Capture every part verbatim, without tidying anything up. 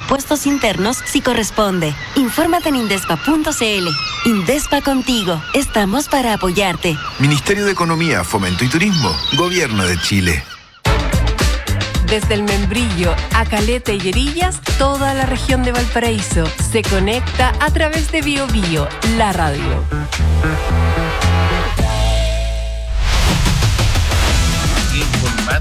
impuestos internos si corresponde. Infórmate en indespa punto cl. Indespa contigo. Estamos para apoyarte. Ministerio de Economía, Fomento y Turismo. Gobierno de Chile. Desde el Membrillo a Caleta y Herillas, toda la región de Valparaíso se conecta a través de Bio Bio, la radio. Informar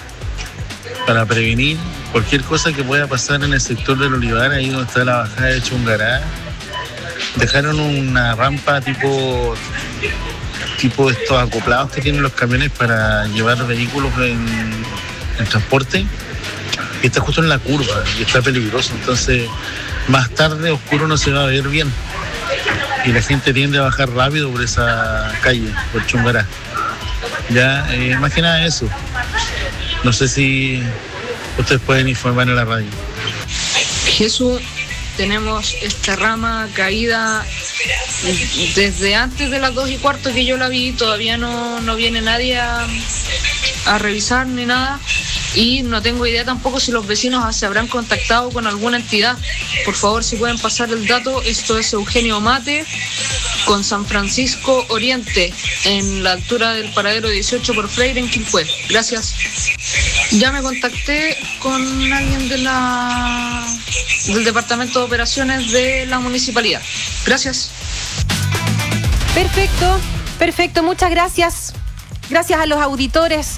para prevenir cualquier cosa que pueda pasar en el sector del Olivar, ahí donde está la bajada de Chungará. Dejaron una rampa tipo tipo estos acoplados que tienen los camiones para llevar vehículos en el transporte, y está justo en la curva y está peligroso, entonces más tarde oscuro no se va a ver bien y la gente tiende a bajar rápido por esa calle, por Chungará. Ya, eh, más que nada eso. No sé si ustedes pueden informar en la radio. Jesús, tenemos esta rama caída desde antes de las dos y cuarto que yo la vi, todavía no, no viene nadie a, a revisar ni nada, y no tengo idea tampoco si los vecinos se habrán contactado con alguna entidad. Por favor, si pueden pasar el dato. Esto es Eugenio Mate con San Francisco Oriente, en la altura del paradero dieciocho por Freire en Quilpué. Gracias. Ya me contacté con alguien de la del departamento de operaciones de la municipalidad. Gracias. Perfecto, perfecto, muchas gracias. Gracias a los auditores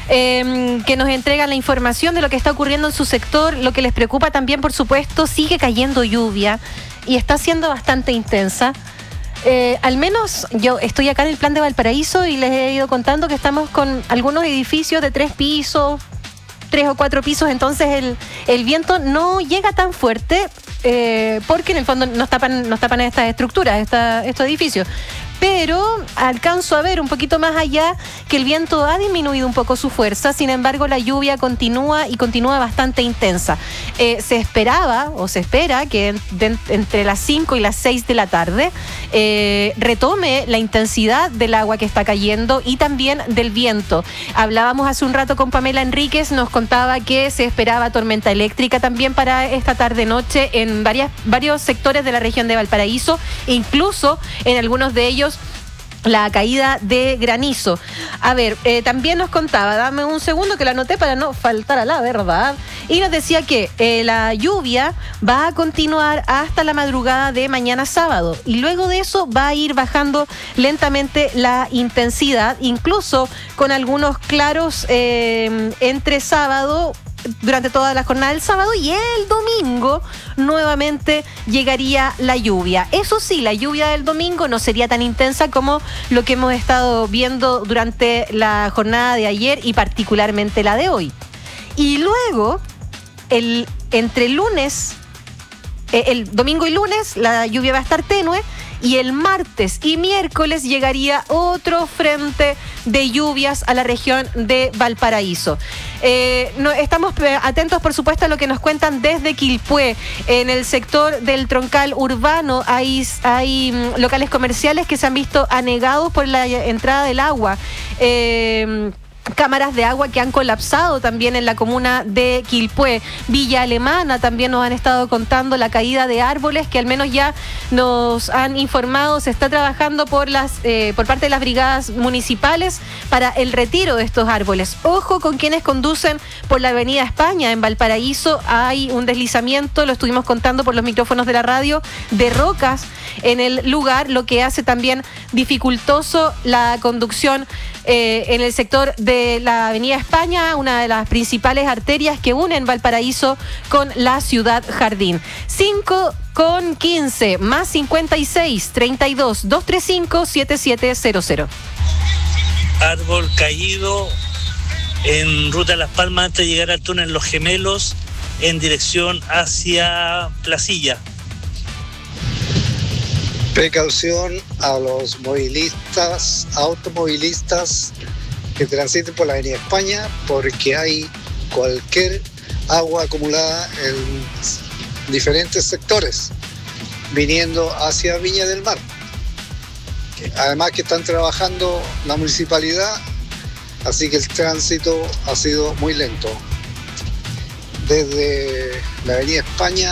eh, que nos entregan la información de lo que está ocurriendo en su sector. Lo que les preocupa también, por supuesto, sigue cayendo lluvia y está siendo bastante intensa. Eh, al menos yo estoy acá en el plan de Valparaíso y les he ido contando que estamos con algunos edificios de tres pisos, tres o cuatro pisos, entonces el, el viento no llega tan fuerte eh, porque en el fondo nos tapan, nos tapan estas estructuras, esta, estos edificios. Pero alcanzo a ver un poquito más allá que el viento ha disminuido un poco su fuerza, sin embargo la lluvia continúa y continúa bastante intensa. Eh, se esperaba o se espera que de, entre las cinco y las seis de la tarde eh, retome la intensidad del agua que está cayendo y también del viento. Hablábamos hace un rato con Pamela Enríquez, nos contaba que se esperaba tormenta eléctrica también para esta tarde-noche en varias, varios sectores de la región de Valparaíso, e incluso en algunos de ellos la caída de granizo. A ver, eh, también nos contaba, dame un segundo que la anoté para no faltar a la verdad, y nos decía que eh, la lluvia va a continuar hasta la madrugada de mañana sábado, y luego de eso va a ir bajando lentamente la intensidad, incluso con algunos claros eh, entre sábado, durante toda la jornada del sábado, y el domingo nuevamente llegaría la lluvia. Eso sí, la lluvia del domingo no sería tan intensa como lo que hemos estado viendo durante la jornada de ayer y particularmente la de hoy. Y luego, el, entre lunes, eh, el domingo y lunes, la lluvia va a estar tenue, y el martes y miércoles llegaría otro frente de lluvias a la región de Valparaíso. Eh, no, estamos atentos, por supuesto, a lo que nos cuentan desde Quilpué. En el sector del troncal urbano hay, hay mm, locales comerciales que se han visto anegados por la entrada del agua. Eh, cámaras de agua que han colapsado también en la comuna de Quilpué. Villa Alemana también nos han estado contando la caída de árboles que al menos ya nos han informado. Se está trabajando por las eh, por parte de las brigadas municipales para el retiro de estos árboles. Ojo con quienes conducen por la avenida España en Valparaíso. Hay un deslizamiento, lo estuvimos contando por los micrófonos de la radio, de rocas en el lugar, lo que hace también dificultoso la conducción eh, en el sector de la avenida España, una de las principales arterias que unen Valparaíso con la ciudad Jardín. cinco con quince, más cincuenta y seis, treinta y dos, doscientos treinta y cinco, setenta y siete cero cero. Árbol caído en ruta Las Palmas antes de llegar al túnel Los Gemelos en dirección hacia Placilla. Precaución a los movilistas, automovilistas que transiten por la avenida España, porque hay cualquier agua acumulada en diferentes sectores viniendo hacia Viña del Mar. Además que están trabajando la municipalidad, así que el tránsito ha sido muy lento. Desde la avenida España